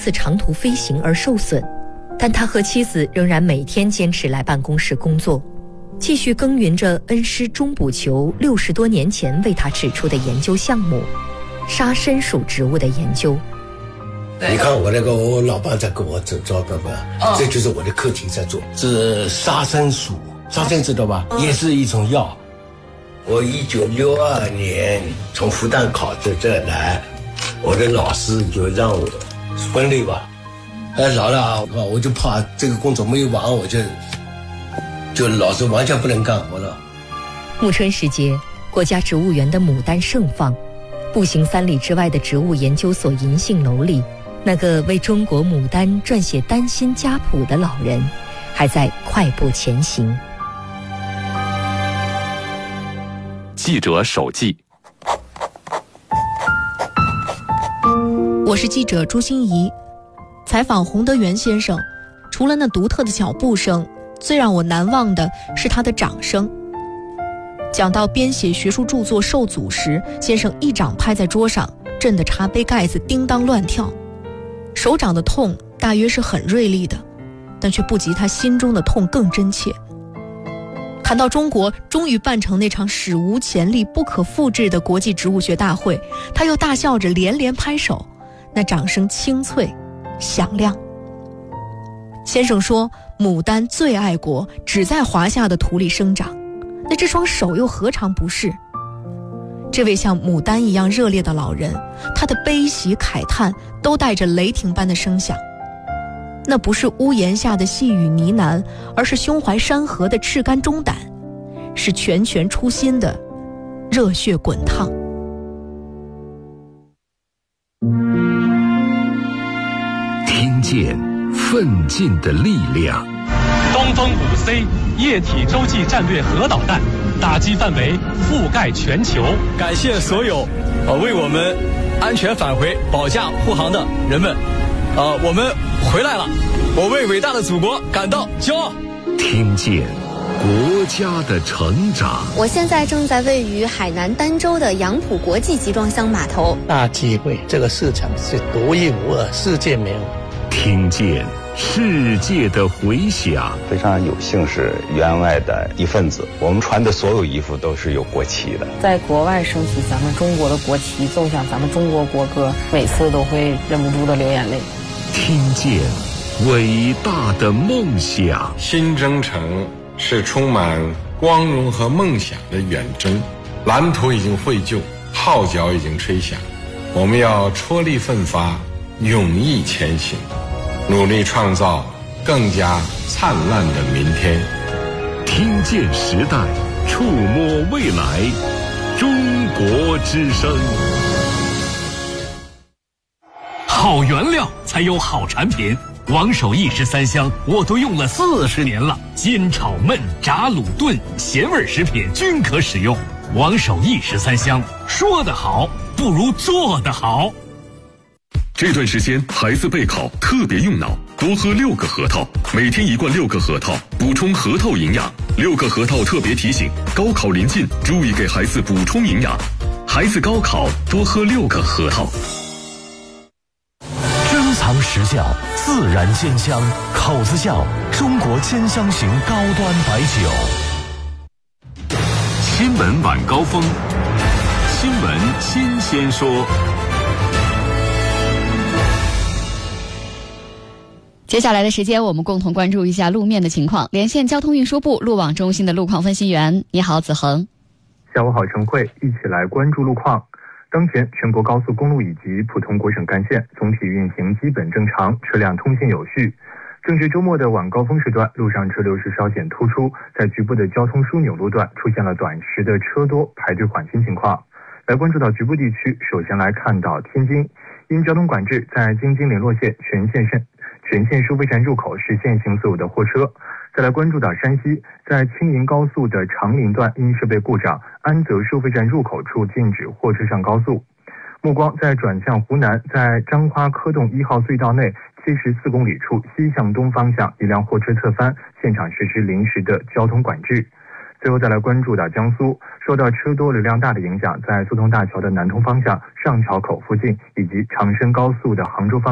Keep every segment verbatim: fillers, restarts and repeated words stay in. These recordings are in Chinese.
次长途飞行而受损，但他和妻子仍然每天坚持来办公室工作，继续耕耘着恩师中补球六十多年前为他指出的研究项目——沙参属植物的研究。 你看我那个，我老爸在给我走照片吧，哦，这就是我的课题在做。是沙参属，沙参知道吧？嗯，也是一种药。我一九六二年从复旦考到这来，我的老师就让我分类吧。哎，老了我就怕这个工作没有完，我就就老是完全不能干活了。 暮春时节，国家植物园的牡丹盛放，步行三里之外的植物研究所银杏楼里，那个为中国牡丹撰写丹心家谱的老人还在快步前行。 记者手记。 我是记者朱欣怡，采访洪德元先生，除了那独特的脚步声，最让我难忘的是他的掌声。讲到编写学术著作受阻时，先生一掌拍在桌上，震得茶杯盖子叮当乱跳。手掌的痛大约是很锐利的，但却不及他心中的痛更真切。谈到中国终于办成那场史无前例不可复制的国际植物学大会，他又大笑着连连拍手，那掌声清脆响亮。先生说，牡丹最爱国，只在华夏的土里生长，那这双手又何尝不是？这位像牡丹一样热烈的老人，他的悲喜慨叹都带着雷霆般的声响。那不是屋檐下的细语呢喃，而是胸怀山河的赤肝忠胆，是拳拳出心的热血滚烫。 听见奋进的力量。 东风五 C 液体洲际战略核导弹打击范围覆盖全球。 感谢所有呃为我们安全返回保驾护航的人们，呃我们回来了，我为伟大的祖国感到骄傲。 听见国家的成长。 我现在正在位于海南儋州的杨浦国际集装箱码头。 大机会，这个市场是独一无二，世界没有。 听见世界的回响。 非常有幸是员外的一份子，我们穿的所有衣服都是有国旗的。 在国外升起咱们中国的国旗，奏响咱们中国国歌，每次都会忍不住的流眼泪。 听见伟大的梦想。 新征程是充满光荣和梦想的远征，蓝图已经绘就，号角已经吹响，我们要踔厉奋发，勇毅前行，努力创造更加灿烂的明天。 听见时代，触摸未来，中国之声。 好原料才有好产品，王守义十三香我都用了四十年了，煎炒焖炸卤炖咸味食品均可使用。王守义十三香，说得好不如做得好。 这段时间孩子备考特别用脑，多喝六个核桃，每天一罐六个核桃，补充核桃营养。六个核桃特别提醒，高考临近，注意给孩子补充营养。孩子高考多喝六个核桃。 珍藏实窖，自然鲜香，口子窖，中国千香型高端白酒。 新闻晚高峰，新闻新鲜说。 接下来的时间，我们共同关注一下路面的情况。连线交通运输部路网中心的路况分析员，你好，子恒。 下午好，陈慧，一起来关注路况。当前全国高速公路以及普通国省干线总体运行基本正常，车辆通行有序。正值周末的晚高峰时段，路上车流是稍显突出，在局部的交通枢纽路段出现了短时的车多排队缓行情况。来关注到局部地区，首先来看到天津，因交通管制，在京津联络线全线线全线收费站入口是限行所有的货车。再来关注到山西，在青银高速的长陵段因设备故障，安泽收费站入口处禁止货车上高速。目光在转向湖南，在张花科洞一号隧道内七十四公里处西向东方向，一辆货车侧翻，现场实施临时的交通管制。最后再来关注到江苏，受到车多流量大的影响，在苏通大桥的南通方向上桥口附近以及长深高速的杭州方向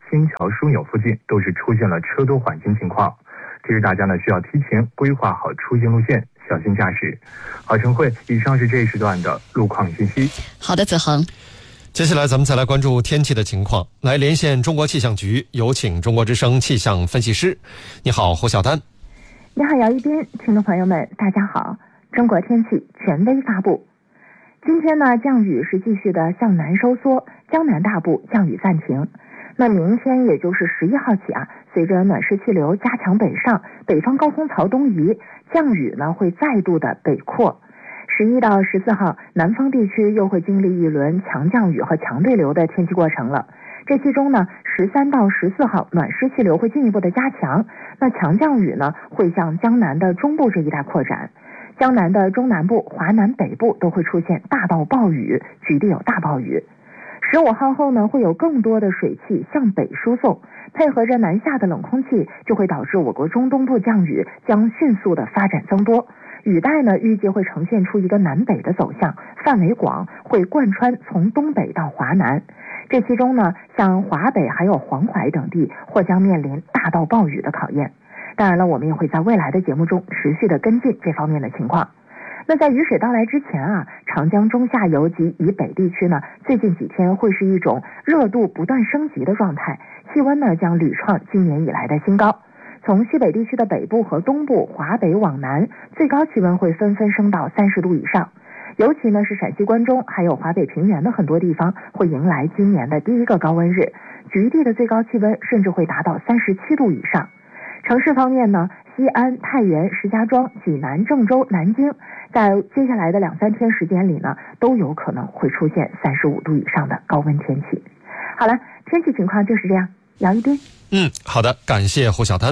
仙桥枢纽附近都是出现了车多缓行情况。这是大家呢需要提前规划好出行路线，小心驾驶。好，陈慧，以上是这一时段的路况信息。 好的，子恒。 接下来咱们再来关注天气的情况，来连线中国气象局，有请中国之声气象分析师。你好，胡晓丹。 你好，姚一斌，听众朋友们，大家好。中国天气权威发布，今天呢，降雨是继续的向南收缩，江南大部降雨暂停。那明天也就是十一号起啊，随着暖湿气流加强北上，北方高空槽东移，降雨呢会再度的北扩。十一到十四号，南方地区又会经历一轮强降雨和强对流的天气过程了。这其中呢，十三到十四号暖湿气流会进一步的加强，那强降雨呢会向江南的中部这一带扩展。江南的中南部、华南北部都会出现大到暴雨，局地有大暴雨。十五号后呢，会有更多的水汽向北输送，配合着南下的冷空气，就会导致我国中东部降雨将迅速的发展增多。雨带呢，预计会呈现出一个南北的走向，范围广，会贯穿从东北到华南。这其中呢，像华北还有黄淮等地或将面临大到暴雨的考验。当然了，我们也会在未来的节目中持续的跟进这方面的情况。那在雨水到来之前啊，长江中下游及以北地区呢，最近几天会是一种热度不断升级的状态，气温呢将屡创今年以来的新高。从西北地区的北部和东部、华北往南，最高气温会纷纷升到三十度以上。尤其呢是陕西关中还有华北平原的很多地方会迎来今年的第一个高温日，局地的最高气温甚至会达到三十七度以上。城市方面呢，西安、太原、石家庄、济南、郑州、南京，在接下来的两三天时间里呢，都有可能会出现三十五度以上的高温天气。好了，天气情况就是这样。姚一斌。 嗯，好的，感谢胡晓丹。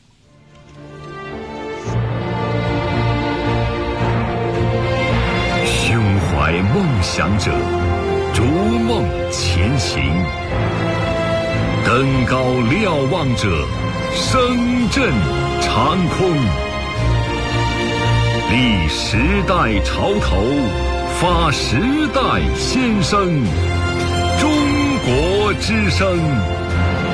胸怀梦想者，逐梦前行；登高瞭望者，声震长空。立时代潮头，发时代先声。中国之声。